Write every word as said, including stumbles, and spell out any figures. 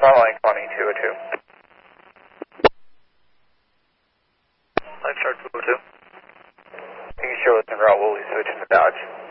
Starline twenty-two oh two. Life chart two oh two. Making sure it's en route, we'll be switching to Dodge.